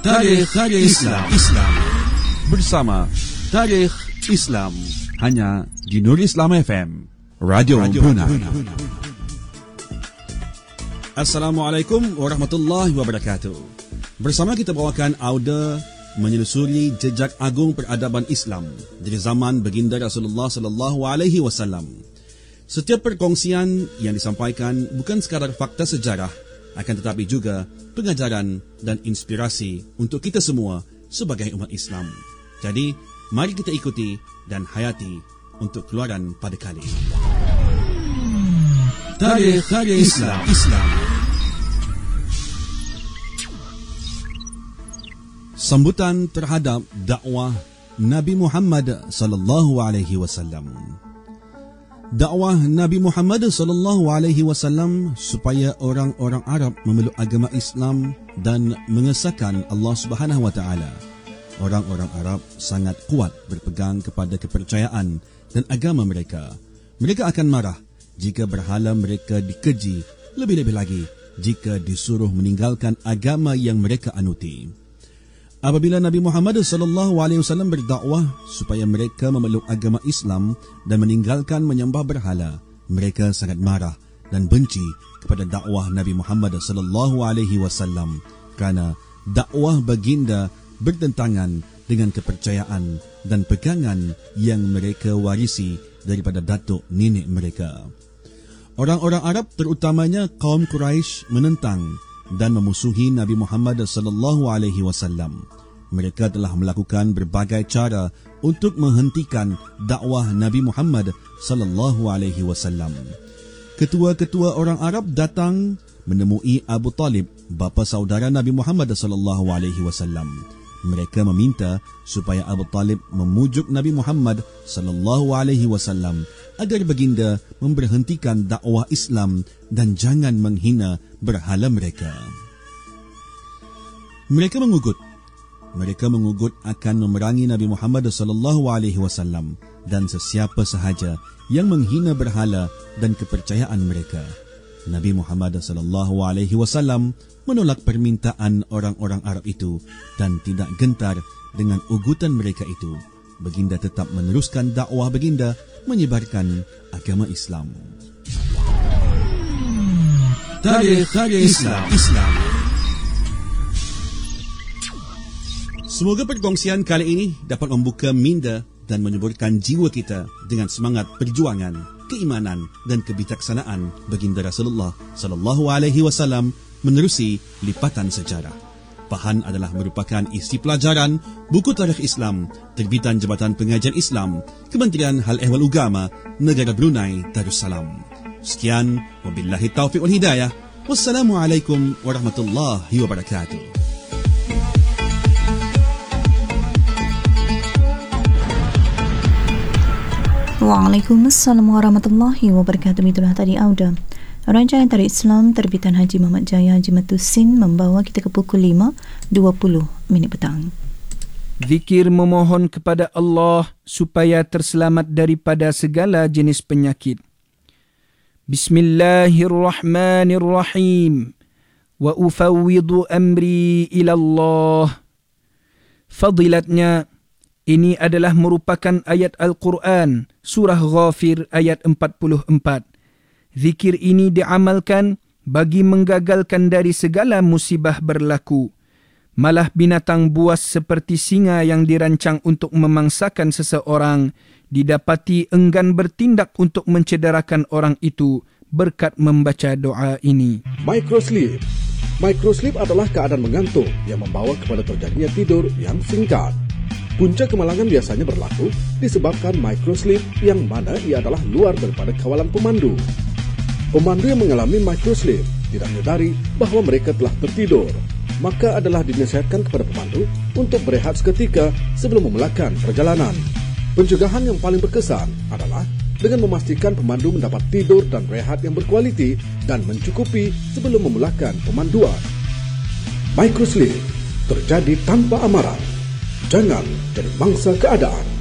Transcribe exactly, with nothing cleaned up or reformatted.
Tarikh Islam. Islam bersama Tarikh Islam hanya di Nur Islam F M, Radio, Radio Brunei. Assalamualaikum warahmatullahi wabarakatuh. Bersama kita bawakan audio menyelusuri jejak agung peradaban Islam dari zaman baginda Rasulullah sallallahu alaihi wasallam. Setiap perkongsian yang disampaikan bukan sekadar fakta sejarah, akan tetapi juga pengajaran dan inspirasi untuk kita semua sebagai umat Islam. Jadi, mari kita ikuti dan hayati untuk keluaran pada kali. Tarikh Islam. Islam. Sambutan terhadap dakwah Nabi Muhammad sallallahu alaihi wasallam. Dakwah Nabi Muhammad sallallahu alaihi wasallam supaya orang-orang Arab memeluk agama Islam dan mengesahkan Allah Subhanahu wa taala. Orang-orang Arab sangat kuat berpegang kepada kepercayaan dan agama mereka. Mereka akan marah jika berhala mereka dikeji, lebih-lebih lagi jika disuruh meninggalkan agama yang mereka anuti. Apabila Nabi Muhammad sallallahu alaihi wasallam berdakwah supaya mereka memeluk agama Islam dan meninggalkan menyembah berhala, mereka sangat marah dan benci kepada dakwah Nabi Muhammad sallallahu alaihi wasallam kerana dakwah baginda bertentangan dengan kepercayaan dan pegangan yang mereka warisi daripada datuk nenek mereka. Orang-orang Arab, terutamanya kaum Quraisy, menentang dan memusuhi Nabi Muhammad sallallahu alaihi wasallam. Mereka telah melakukan berbagai cara untuk menghentikan dakwah Nabi Muhammad sallallahu alaihi wasallam. Ketua-ketua orang Arab datang menemui Abu Talib, bapa saudara Nabi Muhammad sallallahu alaihi wasallam. Mereka meminta supaya Abu Talib memujuk Nabi Muhammad sallallahu alaihi wasallam agar baginda memberhentikan dakwah Islam dan jangan menghina berhala mereka. Mereka mengugut. Mereka mengugut akan memerangi Nabi Muhammad sallallahu alaihi wasallam dan sesiapa sahaja yang menghina berhala dan kepercayaan mereka. Nabi Muhammad sallallahu alaihi wasallam menolak permintaan orang-orang Arab itu dan tidak gentar dengan ugutan mereka itu. Baginda tetap meneruskan dakwah baginda menyebarkan agama Islam. Tarikh Islam. Islam. Semoga perkongsian kali ini dapat membuka minda dan menyuburkan jiwa kita dengan semangat perjuangan, keimanan dan kebijaksanaan baginda Rasulullah sallallahu alaihi wasallam menerusi lipatan sejarah. Bahan adalah merupakan isi pelajaran buku Tarikh Islam terbitan Jabatan Pengajian Islam, Kementerian Hal Ehwal Ugama, Negara Brunei Darussalam. Sekian, wabillahi taufiq wal hidayah. Wassalamualaikum warahmatullahi wabarakatuh. Waalaikumsalam warahmatullahi wabarakatuh. Itulah tadi audio Rancangan Tarikh Islam terbitan Haji Muhammad Jaya Haji Matusin membawa kita ke pukul lima dua puluh minit petang. Zikir memohon kepada Allah supaya terselamat daripada segala jenis penyakit. Bismillahirrahmanirrahim. Wa ufawwidu amri ila Allah. Fadilatnya, ini adalah merupakan ayat Al-Quran, surah Ghafir ayat empat puluh empat. Zikir ini diamalkan bagi menggagalkan dari segala musibah berlaku. Malah binatang buas seperti singa yang dirancang untuk memangsakan seseorang didapati enggan bertindak untuk mencederakan orang itu berkat membaca doa ini. Microsleep. Microsleep adalah keadaan mengantuk yang membawa kepada terjadinya tidur yang singkat. Punca kemalangan biasanya berlaku disebabkan microsleep yang mana ia adalah luar daripada kawalan pemandu. Pemandu yang mengalami microsleep tidak menyadari bahawa mereka telah tertidur. Maka adalah dinasihatkan kepada pemandu untuk berehat seketika sebelum memulakan perjalanan. Pencegahan yang paling berkesan adalah dengan memastikan pemandu mendapat tidur dan rehat yang berkualiti dan mencukupi sebelum memulakan pemanduan. Microsleep terjadi tanpa amaran. Jangan jadi mangsa keadaan.